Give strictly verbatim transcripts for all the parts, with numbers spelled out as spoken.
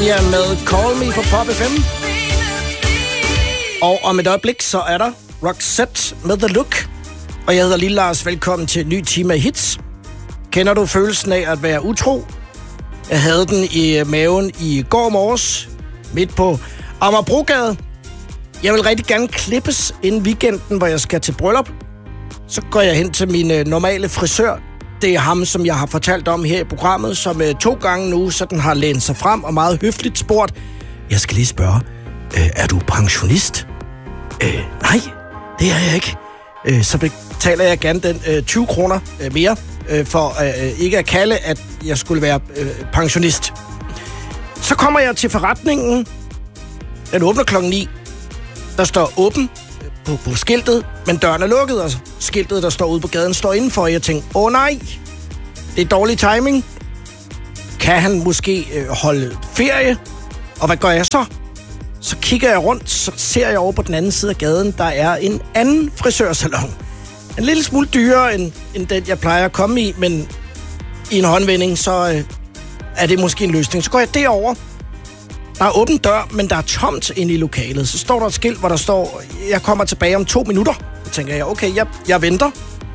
Enya med Call Me på Pop F M. Og om et øjeblik, så er der Roxette med The Look. Og jeg hedder Lille Lars. Velkommen til en ny time af hits. Kender du følelsen af at være utro? Jeg havde den i maven i går morges, midt på Amagerbrogade. Jeg vil rigtig gerne klippes inden weekenden, hvor jeg skal til bryllup. Så går jeg hen til min normale frisør. Det er ham, som jeg har fortalt om her i programmet, som to gange nu sådan har lænet sig frem og meget høfligt spurgt. Jeg skal lige spørge, øh, er du pensionist? Øh, nej, det er jeg ikke. Øh, så betaler jeg gerne den øh, tyve kroner øh, mere, øh, for øh, ikke at kalde, at jeg skulle være øh, pensionist. Så kommer jeg til forretningen. Den åbner klokken ni. Der står åben på, på skiltet, men døren er lukket, og skiltet, der står ude på gaden, står indenfor, og jeg tænker, åh nej, det er dårlig timing. Kan han måske øh, holde ferie? Og hvad gør jeg så? Så kigger jeg rundt, så ser jeg over på den anden side af gaden, der er en anden frisørsalon. En lille smule dyrere, end, end den, jeg plejer at komme i, men i en håndvending, så øh, er det måske en løsning. Så går jeg derover. Der er åben dør, men der er tomt inde i lokalet. Så står der et skilt, hvor der står, jeg kommer tilbage om to minutter. Så tænker jeg, okay, jeg, jeg venter.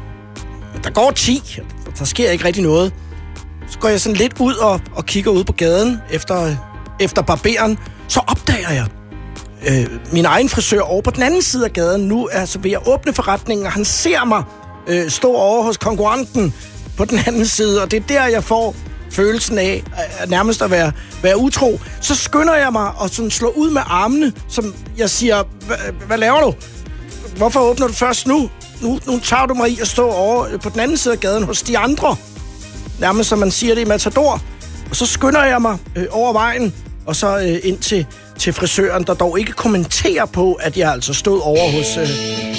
Men der går ti, der sker ikke rigtig noget. Så går jeg sådan lidt ud og, og kigger ud på gaden efter, efter barberen. Så opdager jeg øh, min egen frisør over på den anden side af gaden. Nu er så ved at åbne forretningen, og han ser mig øh, stå over hos konkurrenten på den anden side. Og det er der, jeg får følelsen af at nærmest at være, være utro. Så skynder jeg mig og sådan slår ud med armene, som jeg siger, hvad laver du? Hvorfor åbner du først nu? Nu, nu tager du mig i at stå over på den anden side af gaden hos de andre. Nærmest som man siger det i Matador. Og så skynder jeg mig øh, over vejen, og så øh, ind til, til frisøren, der dog ikke kommenterer på, at jeg altså stod over hos øh,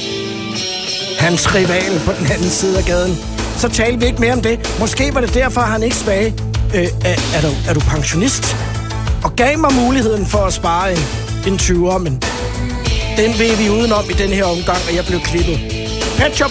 hans rival på den anden side af gaden. Så talte vi ikke mere om det. Måske var det derfor, han ikke spagede. Øh, er, er, du, er du pensionist? Og gav mig muligheden for at spare en, en tyver, men den ved vi udenom i den her omgang, og jeg blev klippet. Pet Shop